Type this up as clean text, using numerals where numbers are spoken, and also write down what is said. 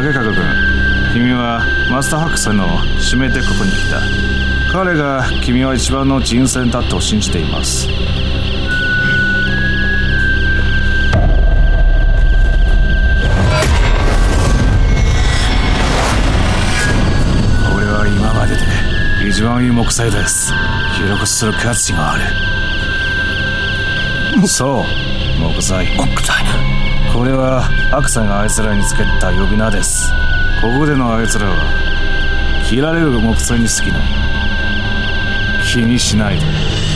竹角君、君はマスター博士の指名でここに来た。彼が君は一番の人選だと信じています。これは今までで一番いい木材です。記録する価値がある。そう、木材。これはアクサがあいつらにつけた呼び名です。ここでのあいつらは切られる木材に好きな。気にしないで。